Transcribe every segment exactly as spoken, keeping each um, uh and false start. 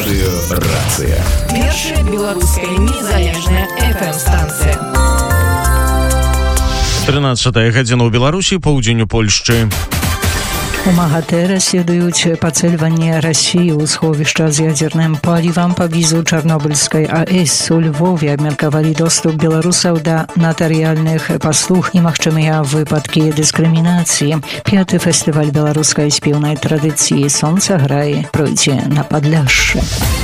Радыё «Рацыя». Першая беларуская незалежная эф эм-станцыя. тринадцатая гадзіна ў Беларусі, паўдзень у Польшчы. У МАГАТЭ расследуюць пацэльванне Расіі ў сховішча з ядзерным палівам паблізу Чарнобыльскай АЭС. У Львове абмеркавалі доступ беларусаў да натарыяльных паслуг і магчымыя выпадкі дыскрымінацыі. Пяты фестываль беларускай спеўнай традыцыі «Сонцаграй» пройдзе на Падляшшы.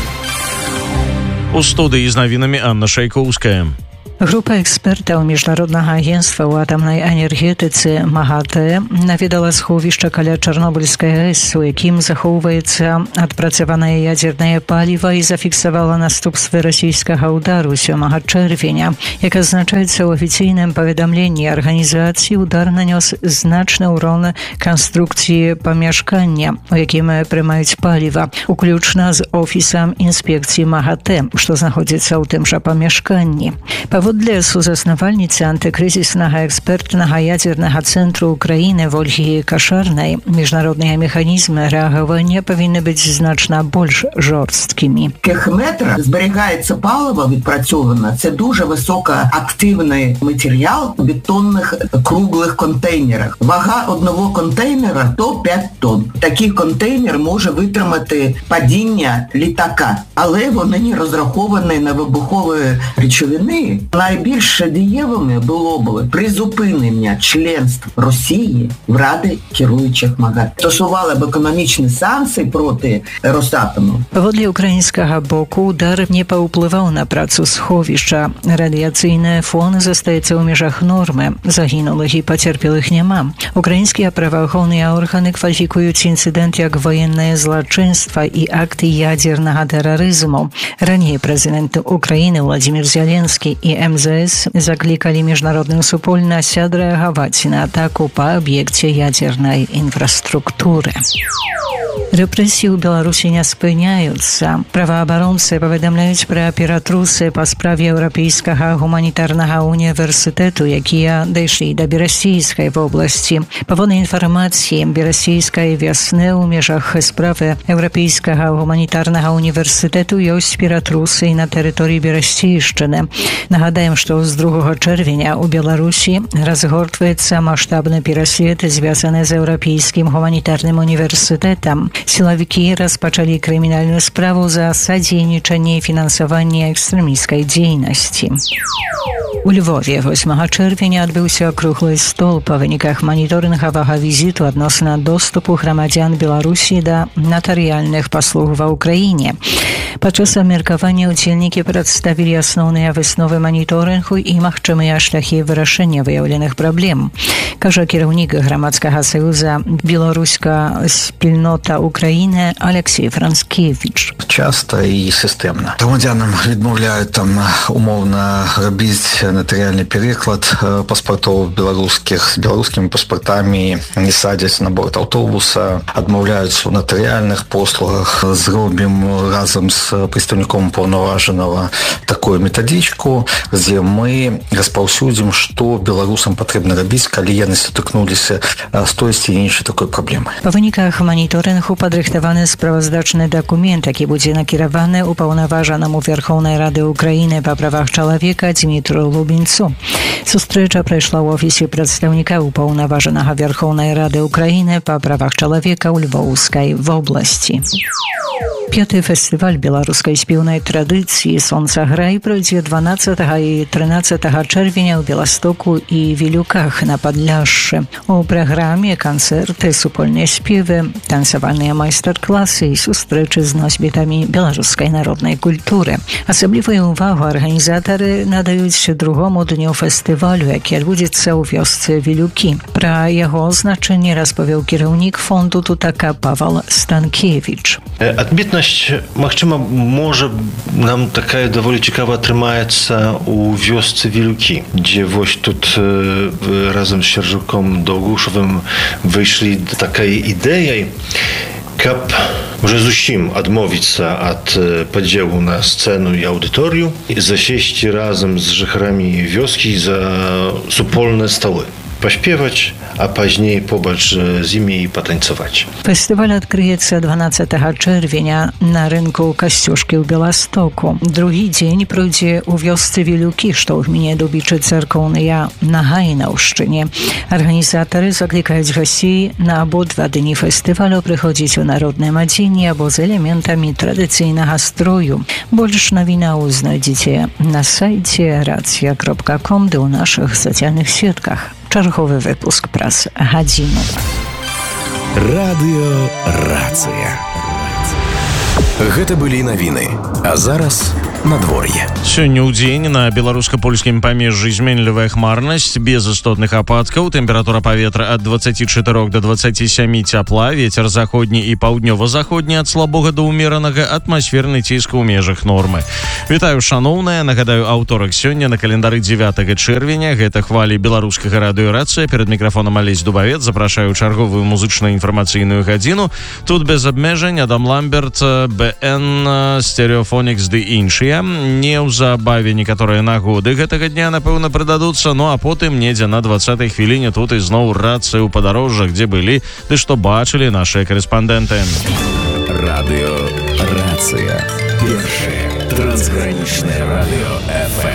У студыі з навінамі Анна Шайкоўская. Група экспертаў Міжнароднага агенцтва ў атамнай энергетыцы МАГАТЭ наведала сховішча каля Чарнобыльскай АЭС, у якім захоўваецца адпрацаванае ядзернае паліва, і зафіксавала наступствы расійскага ўдару сёмага чэрвеня. Як адзначаецца ў афіцыйным паведамленні арганізацыі, удар нанёс значны ўрон канструкцыі памяшкання, у якім прымаюць паліва, уключна з офісам інспекцыі МАГАТЭ, што знаходзіцца ў тым жа памяшканні. Паводле сузаснавальніцы антыкрызіснага экспертнага ядзернага цэнтру Украіны Ольгі Кашарнай, міжнародныя механізмы рэагавання павінны быць значна больш жорсткімі. Метра зберігається паливо відпрацьоване. Це дуже високоактивний матеріал в бетонних круглих контейнерах. Вага одного контейнера до п'ять тонн. Такий контейнер може витримати падіння літака, але вони не розраховані на вибухові речовини. Найбільш дієвими було б призупинення членства Росії в Раді керуючих МАГАТЕ. Стосували б економічні санкції проти Росатому. Паводле украінскага боку, удар не паўплываў на працу сховішча. Радыяцыйны фон застаецца ў межах нормы. Загінулых і пацерпелых няма. Украінскія праваахоўныя органы кваліфікуюць інцыдэнт як ваеннае злачынства і акты ядзернага тэрарызму. Раней прэзідэнт Украіны Владимир Зеленскі і эм зэ эс заклікалі міжнародную супольнасць адрэагаваць на атаку па аб'екце ядзернай інфраструктуры. Рэпрэсіі ў Беларусі не спыняюцца. Праваабаронцы паведамляюць пра ператрусы па справе Еўрапейскага гуманітарнага універсітэту, якія дайшлі да Берасійскай вобласці. Паводле інфармацыі Берасійскай вясны ў межах справы Еўрапейскага гуманітарнага універсітэту ёсць ператрусы і на тэрыторыі Берасійшчыны. Нагадаем, што з другога чэрвеня ў Беларусі разгортваецца маштабны пераслед, звязаны з Еўрапейскім гуманітарным універсітэтам. Сілавікі распачалі крымінальную справу за садзейнічанне і фінансаванне экстрэмісцкай дзейнасці. У Львове восьмага чэрвеня адбыўся круглы стол па выніках маніторынгавага візіту адносна доступу грамадзян Беларусі да натарыяльных паслуг ва ўкраіне. Падчас абмеркавання ўдзельнікі прадставілі асноўныя высновы маніторынгу і магчымыя шляхі вырашэння выяўленых праблем. Кажа кіраўнік грамадскага саюза «Беларуська спільнота України» Алексій Францкевич. Часто і системно. Громадянам відмовляють там умовно робити нотаріальний переклад паспортів білоруських з білоруськими паспортами, не садять на борт автобуса, відмовляють у нотаріальних послугах. Зробимо разом з представником уповноваженого таку методичку, де ми розповсюдимо, що білорусам потрібно робити, коли яны сутыкнуліся з той ці іншай такой праблемай. Па выніках маніторынгу падрыхтаваны справаздачны дакумент, які будзе накіраваны упаўнаважанаму Верхоўнай Рады Украіны па правах чалавека Дмітру Лубінцу. Сустрэча прайшла ў офісе прадстаўніка упаўнаважанага Верхоўнай Рады Украіны па правах чалавека ў Львоўскай вобласці. Пяты фестываль беларускай спеўнай традыцыі «Сонцаграй» пройдзе дванаццатага і трынаццатага чэрвеня ў Беластоку і Вілюках на Падляшшы. У праграме канцэрты, супольныя спевы, танцавальныя майстар-класы і сустрэчы з носьбітамі беларускай народнай культуры. Асаблівую ўвагу арганізатары надаюць другому дню фестывалю, які адбудзецца ў вёсцы Вілюкі. Пра яго значэнне распавёў кіраўнік фонду «Тутака» Павал Станкевич. Адметнасць, магчыма, можа нам такая даволі цікава атрымаецца у вёсцы Вілюкі, дзе вось тут э, разам з Сяржуком Даўгушавым выйшлі такай ідэяй, каб уже зусім адмовіцца ад падзелу на сцэну і аўдыторыю і засесці разам з жыхарамі вёскі за супольныя сталы. паśpiewać, a później pobacz z nimi i potańcować. Фестиваль адкрыецца дванаццатага чэрвеня на рынку Касцюшкі ў Беластоку. Другі дзень пройдзе ў вёсцы Вілюкі, што ў гміне Дубічы царкоўныя на Гайнаўшчыне. Арганізатары заклікаюць гасцей на абодва дні фестывалю прыходзіць у народным адзенні або з элементамі традыцыйнага строю. Больш навінаў знойдзеце на сайце рацыя кропка ком ды ў нашых сацыяльных сетках. Чарговы выпуск праз гадзіну. Радыё Рацыя. Гэта былі навіны. А зараз надвор'е. Сёння ў дзень на беларуска-польскім памежжы зменлівая хмарнасць, без істотных ападкаў, тэмпература паветра ад дваццаці чатырох да дваццаці сямі цяпла, вецер заходні і паўднёва-заходні ад слабога да ўмеранага, атмасферны ціск у межах нормы. Вітаю, шаноўныя, нагадаю, аўторак сёння на календары дзевятага чэрвеня, гэта хвалі беларускага радыё Рацыя, перад мікрафонам Алесь Дубавец, запрашаю чарговую музычна-інфармацыйную гадзіну. Тут без абмежань Адам Ламберт, бэ эн, Стереофонікс ды іншыя. Неўзабаве некаторыя нагоды гэтага дня, напэўна, прыдадуцца, ну а потым недзе на дваццатай хвіліне тут ізноў рацыя ў падарожжах, дзе былі, ды што бачылі нашыя карэспандэнты. Радыё Рацыя. Першае трансгранічнае радыё эф эм.